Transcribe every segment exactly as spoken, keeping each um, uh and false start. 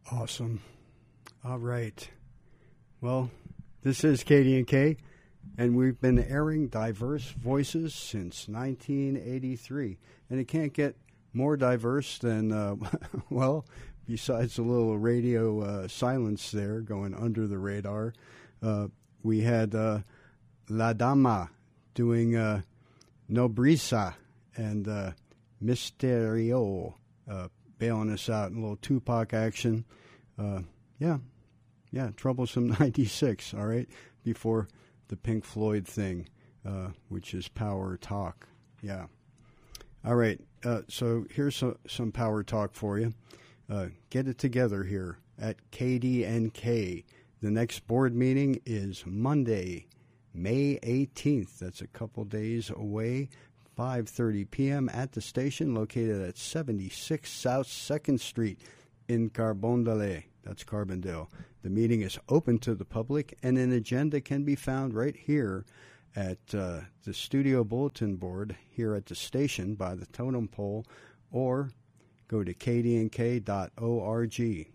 Awesome. All right. Well, this is K D and K, and we've been airing diverse voices since nineteen eighty-three. And it can't get more diverse than, uh, well, besides a little radio uh, silence there going under the radar, uh, we had uh, La Dama doing uh, No Brisa and uh, Misterio uh, bailing us out in a little Tupac action. Uh, yeah, yeah, Troublesome ninety-six, all right, before the Pink Floyd thing, uh, which is Power Talk. Yeah. All right, uh, so here's some, some Power Talk for you. Uh, get it together here at K D N K. The next board meeting is Monday, May eighteenth. That's a couple days away, five thirty p.m. at the station located at seventy-six South second Street in Carbondale. That's Carbondale. The meeting is open to the public, and an agenda can be found right here at uh, the studio bulletin board here at the station by the totem pole, or go to k d n k dot org.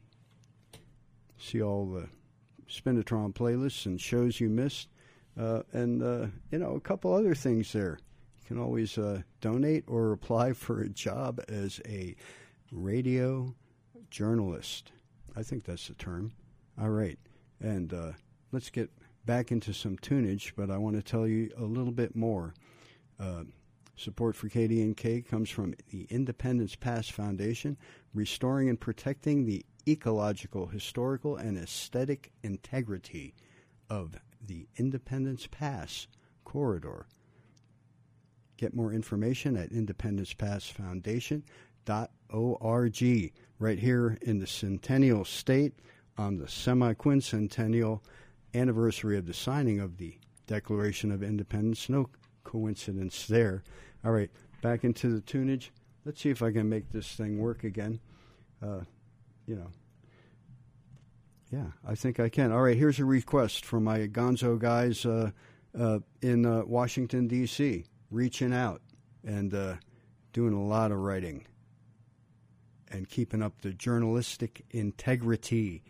See all the Spinatron playlists and shows you missed, uh, and, uh, you know, a couple other things there. You can always uh, donate or apply for a job as a radio journalist. I think that's the term. All right, and uh, let's get back into some tunage, but I want to tell you a little bit more. Uh, support for K D N K comes from the Independence Pass Foundation, restoring and protecting the ecological, historical, and aesthetic integrity of the Independence Pass corridor. Get more information at independence pass foundation dot org. Right here in the Centennial State on the semi-quincentennial anniversary of the signing of the Declaration of Independence. No coincidence there. All right, back into the tunage. Let's see if I can make this thing work again. Uh, you know. Yeah, I think I can. All right, here's a request from my gonzo guys uh, uh, in uh, Washington, D C, reaching out and uh, doing a lot of writing and keeping up the journalistic integrity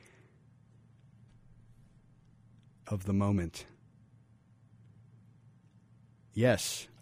of the moment. Yes,